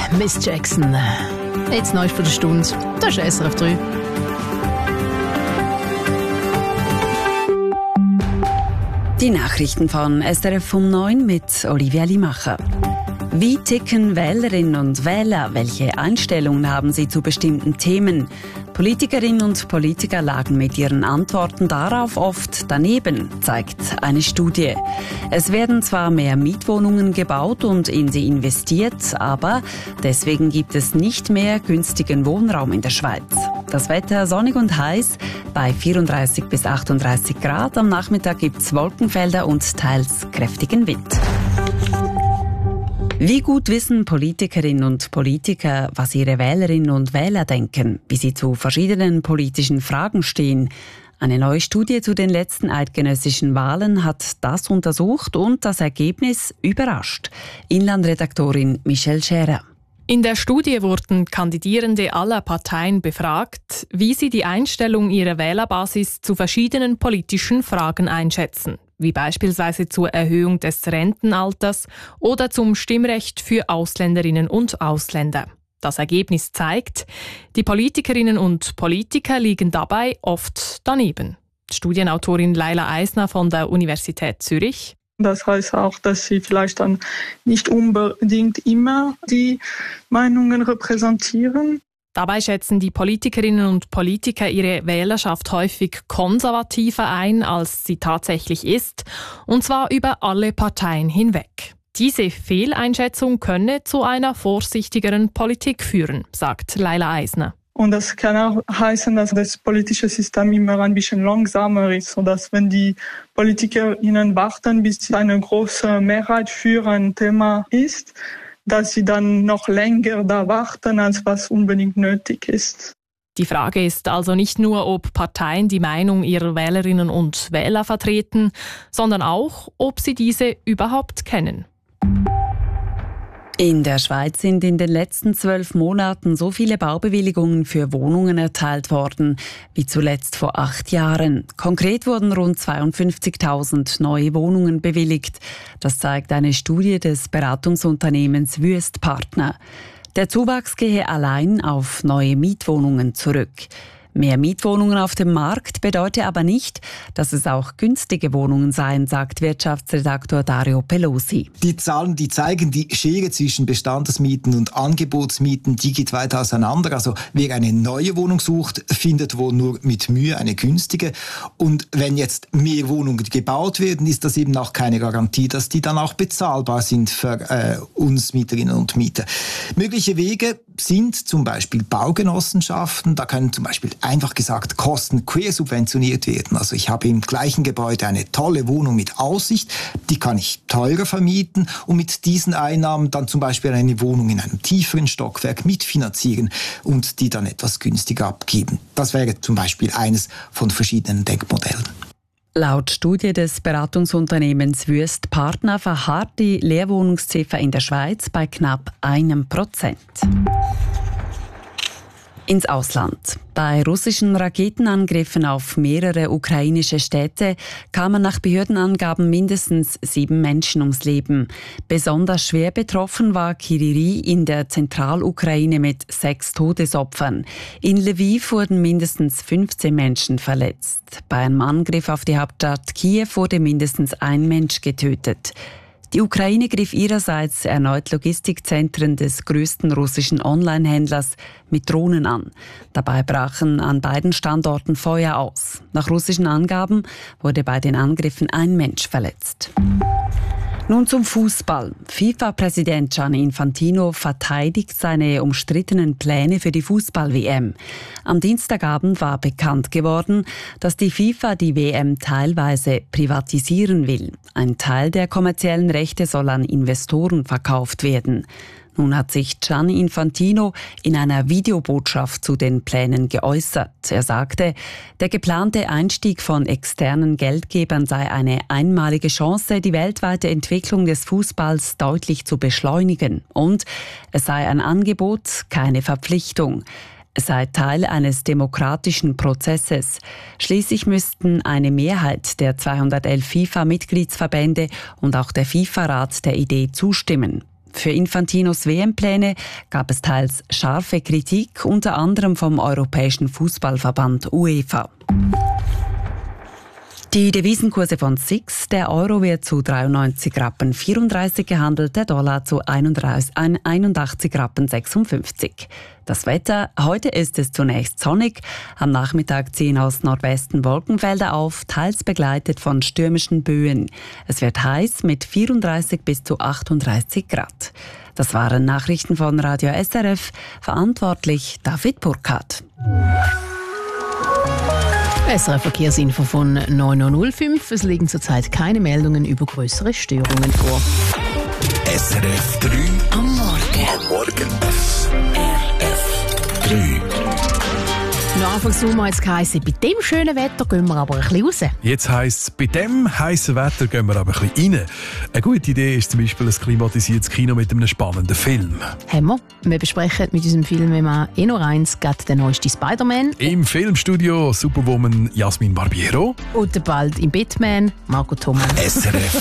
Miss Jackson. Jetzt neu für die Stunde. Das ist SRF 3. Die Nachrichten von SRF um 9 mit Olivia Limacher. Wie ticken Wählerinnen und Wähler? Welche Einstellungen haben sie zu bestimmten Themen? Politikerinnen und Politiker lagen mit ihren Antworten darauf oft daneben, zeigt eine Studie. Es werden zwar mehr Mietwohnungen gebaut und in sie investiert, aber deswegen gibt es nicht mehr günstigen Wohnraum in der Schweiz. Das Wetter sonnig und heiß, bei 34 bis 38 Grad. Am Nachmittag gibt's Wolkenfelder und teils kräftigen Wind. Wie gut wissen Politikerinnen und Politiker, was ihre Wählerinnen und Wähler denken, wie sie zu verschiedenen politischen Fragen stehen? Eine neue Studie zu den letzten eidgenössischen Wahlen hat das untersucht und das Ergebnis überrascht. Inlandredaktorin Michelle Scherer. In der Studie wurden Kandidierende aller Parteien befragt, wie sie die Einstellung ihrer Wählerbasis zu verschiedenen politischen Fragen einschätzen, wie beispielsweise zur Erhöhung des Rentenalters oder zum Stimmrecht für Ausländerinnen und Ausländer. Das Ergebnis zeigt, die Politikerinnen und Politiker liegen dabei oft daneben. Die Studienautorin Laila Eisner von der Universität Zürich. Das heißt auch, dass sie vielleicht dann nicht unbedingt immer die Meinungen repräsentieren. Dabei schätzen die Politikerinnen und Politiker ihre Wählerschaft häufig konservativer ein, als sie tatsächlich ist, und zwar über alle Parteien hinweg. Diese Fehleinschätzung könne zu einer vorsichtigeren Politik führen, sagt Laila Eisner. Und das kann auch heißen, dass das politische System immer ein bisschen langsamer ist, sodass wenn die PolitikerInnen warten, bis eine große Mehrheit für ein Thema ist, dass sie dann noch länger da warten, als was unbedingt nötig ist. Die Frage ist also nicht nur, ob Parteien die Meinung ihrer Wählerinnen und Wähler vertreten, sondern auch, ob sie diese überhaupt kennen. In der Schweiz sind in den letzten 12 Monaten so viele Baubewilligungen für Wohnungen erteilt worden wie zuletzt vor 8 Jahren. Konkret wurden rund 52.000 neue Wohnungen bewilligt. Das zeigt eine Studie des Beratungsunternehmens Wüest Partner. Der Zuwachs gehe allein auf neue Mietwohnungen zurück. Mehr Mietwohnungen auf dem Markt bedeutet aber nicht, dass es auch günstige Wohnungen seien, sagt Wirtschaftsredaktor Dario Pelosi. Die Zahlen, die zeigen, die Schere zwischen Bestandsmieten und Angebotsmieten, die geht weit auseinander. Also wer eine neue Wohnung sucht, findet wohl nur mit Mühe eine günstige. Und wenn jetzt mehr Wohnungen gebaut werden, ist das eben auch keine Garantie, dass die dann auch bezahlbar sind für uns Mieterinnen und Mieter. Mögliche Wege sind zum Beispiel Baugenossenschaften. Da können zum Beispiel einfach gesagt Kosten quersubventioniert werden. Also ich habe im gleichen Gebäude eine tolle Wohnung mit Aussicht, die kann ich teurer vermieten und mit diesen Einnahmen dann zum Beispiel eine Wohnung in einem tieferen Stockwerk mitfinanzieren und die dann etwas günstiger abgeben. Das wäre zum Beispiel eines von verschiedenen Denkmodellen. Laut Studie des Beratungsunternehmens Wüest Partner verharrt die Leerwohnungsziffer in der Schweiz bei knapp 1%. Ins Ausland. Bei russischen Raketenangriffen auf mehrere ukrainische Städte kamen nach Behördenangaben mindestens 7 Menschen ums Leben. Besonders schwer betroffen war Kiriri in der Zentralukraine mit 6 Todesopfern. In Lviv wurden mindestens 15 Menschen verletzt. Bei einem Angriff auf die Hauptstadt Kiew wurde mindestens ein Mensch getötet. Die Ukraine griff ihrerseits erneut Logistikzentren des größten russischen Online-Händlers mit Drohnen an. Dabei brachen an beiden Standorten Feuer aus. Nach russischen Angaben wurde bei den Angriffen ein Mensch verletzt. Nun zum Fußball. FIFA-Präsident Gianni Infantino verteidigt seine umstrittenen Pläne für die Fußball-WM. Am Dienstagabend war bekannt geworden, dass die FIFA die WM teilweise privatisieren will. Ein Teil der kommerziellen Rechte soll an Investoren verkauft werden. Nun hat sich Gianni Infantino in einer Videobotschaft zu den Plänen geäußert. Er sagte, der geplante Einstieg von externen Geldgebern sei eine einmalige Chance, die weltweite Entwicklung des Fußballs deutlich zu beschleunigen. Und es sei ein Angebot, keine Verpflichtung. Es sei Teil eines demokratischen Prozesses. Schließlich müssten eine Mehrheit der 211 FIFA-Mitgliedsverbände und auch der FIFA-Rat der Idee zustimmen. Für Infantinos WM-Pläne gab es teils scharfe Kritik, unter anderem vom Europäischen Fußballverband UEFA. Die Devisenkurse von SIX, der Euro wird zu 93,34 Rappen gehandelt, der Dollar zu 81,56 Rappen. Das Wetter, heute ist es zunächst sonnig, am Nachmittag ziehen aus Nordwesten Wolkenfelder auf, teils begleitet von stürmischen Böen. Es wird heiß mit 34 bis zu 38 Grad. Das waren Nachrichten von Radio SRF, verantwortlich David Burkhardt. SRF Verkehrsinfo von 9.05 Uhr. Es liegen zurzeit keine Meldungen über größere Störungen vor. SRF 3 am Morgen. SRF 3. Noch Anfang Sommer hat es geheißen, bei dem schönen Wetter gehen wir aber ein bisschen raus. Jetzt heisst es, bei dem heissen Wetter gehen wir aber ein bisschen rein. Eine gute Idee ist zum Beispiel ein klimatisiertes Kino mit einem spannenden Film. Haben wir. Wir besprechen mit unserem Filmemacher noch eins, gerade den neuesten Spider-Man. Im Filmstudio Superwoman Jasmin Barbiero. Und bald im Batman Marco Thomas. SRF